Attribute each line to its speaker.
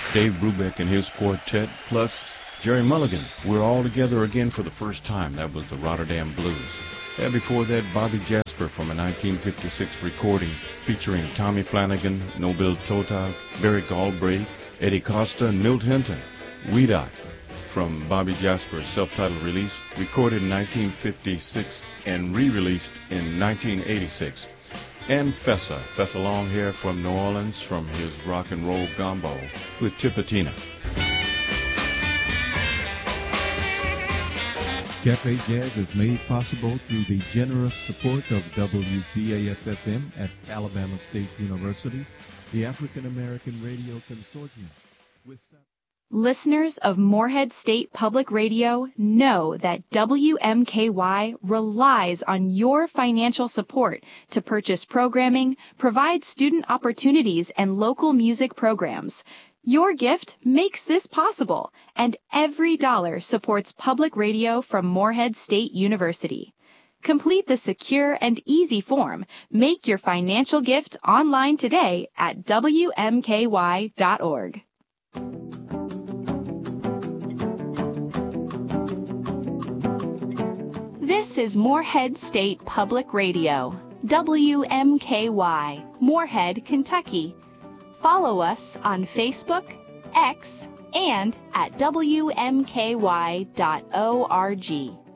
Speaker 1: Dave Brubeck and his quartet, plus Jerry Mulligan. We're all together again for the first time. That was the Rotterdam Blues. And before that, Bobby Jasper from a 1956 recording featuring Tommy Flanagan, Nobel Tota, Barry Galbraith, Eddie Costa, and Milt Hinton. Weed Out from Bobby Jasper's self-titled release, recorded in 1956 and re-released in 1986. And Fessa Longhair from New Orleans from his rock and roll gumbo with Tipatina.
Speaker 2: Cafe Jazz is made possible through the generous support of WBAS-FM at Alabama State University, the African American Radio Consortium.
Speaker 3: Listeners of Morehead State Public Radio know that WMKY relies on your financial support to purchase programming, provide student opportunities, and local music programs. Your gift makes this possible, and every dollar supports public radio from Morehead State University. Complete the secure and easy form. Make your financial gift online today at WMKY.org. This is Morehead State Public Radio, WMKY, Morehead, Kentucky. Follow us on Facebook, X, and at WMKY.org.